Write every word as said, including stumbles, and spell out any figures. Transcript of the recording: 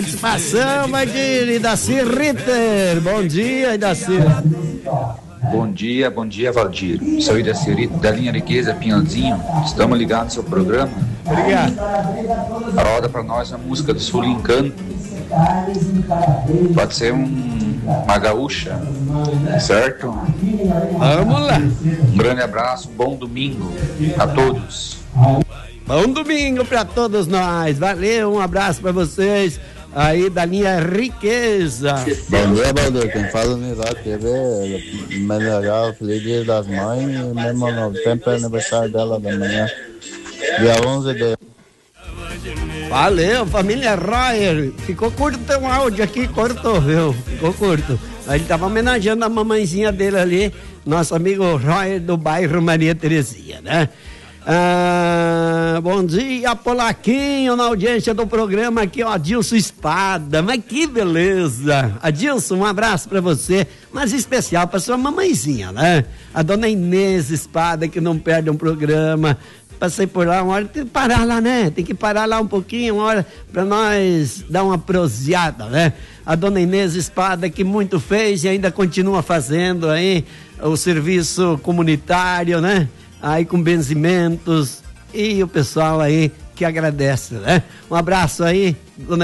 Participação, Marquinhos, Idaci Ritter. Bom dia, Idaci. Bom dia, bom dia, Valdir. Sou Idaci Ritter, da linha Riqueza, Pinhalzinho. Estamos ligados no seu programa. Obrigado. Roda pra nós a música do Sul Encanto. Pode ser um, uma gaúcha, certo? Vamos lá. Um grande abraço, bom domingo a todos. Bom domingo para todos nós. Valeu, um abraço para vocês aí da linha Riqueza. Bom dia, Valdir. Quem fala no Iraque é melhorar o Feliz Dia das Mães, e mesmo no tempo é aniversário dela da manhã, dia onze de... Valeu, família Royer. Ficou curto o teu áudio aqui, cortou, viu? Ficou curto. Ele tava homenageando a mamãezinha dele ali, nosso amigo Royer do bairro Maria Terezinha, né? Ah, bom dia, Polaquinho, na audiência do programa aqui, ó, Adilson Espada. Mas que beleza! Adilson, um abraço pra você, mas especial pra sua mamãezinha, né? A dona Inês Espada, que não perde um programa. Passei por lá uma hora, tem que parar lá, né? Tem que parar lá um pouquinho, uma hora, pra nós dar uma proseada, né? A dona Inês Espada, que muito fez e ainda continua fazendo aí o serviço comunitário, né? Aí com benzimentos, e o pessoal aí que agradece, né? Um abraço aí, dona